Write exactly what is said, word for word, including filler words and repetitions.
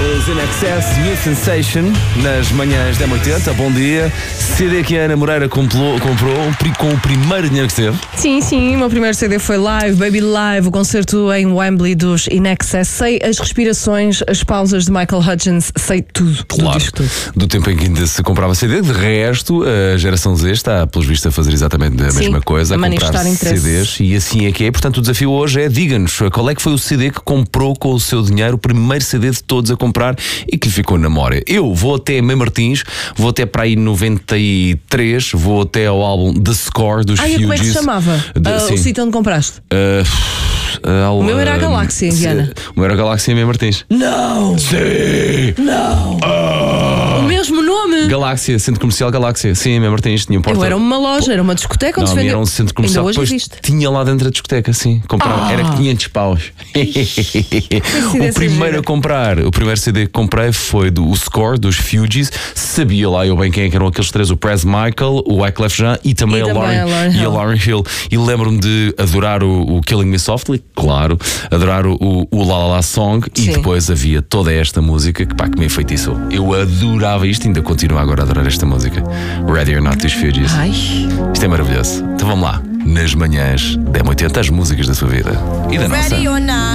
Os In Excess, New Sensation, nas manhãs da oitenta. Bom dia. C D que a Ana Moreira comprou, comprou com o primeiro dinheiro que teve. Sim, sim, o meu primeiro C D foi Live, Baby Live, o concerto em Wembley dos In Excess. Sei as respirações, as pausas de Michael Hutchence, sei tudo. Claro, do, tudo. do tempo em que ainda se comprava C D. De resto, a geração Z está, pelos vistos, a fazer exatamente a sim, mesma coisa, a, a comprar C Ds. E assim é que é. Portanto, o desafio hoje é: diga-nos qual é que foi o C D que comprou com o seu dinheiro, o primeiro C D de todos a comprar e que lhe ficou na memória. Eu vou até Mãe Martins, vou até para aí noventa e três, vou até ao álbum The Score dos Ai, Fugees. como é que se chamava? De, uh, o sítio onde compraste? Uh, uh, o meu era a Galáxia, Indiana. O meu era a Galáxia em Mãe Martins. Não! Sim! Não! Uh, o mesmo nome? Galáxia, Centro Comercial Galáxia. Sim, em Mãe Martins tinha um porta. Eu era uma loja, era uma discoteca onde não, se vendia. Era um centro comercial. Ainda hoje depois existe. Tinha lá dentro a discoteca, sim. Comprava, ah. Era quinhentos paus. O primeiro a comprar, o primeiro C D que comprei foi do o Score dos Fugees. Sabia lá eu bem quem eram aqueles três: o Prez Michael, o Wyclef Jean e também, e a, também Lauryn, a, Lauryn e a Lauryn Hill. E lembro-me de adorar o, o Killing Me Softly, claro, adorar o, o, o La La La Song. Sim. E depois havia toda esta música que, pá, que me enfeitiçou. Eu adorava isto e ainda continuo agora a adorar esta música. Ready or Not dos Fugees. Ai. Isto é maravilhoso. Então vamos lá, nas manhãs da oitenta, as músicas da sua vida e da nossa.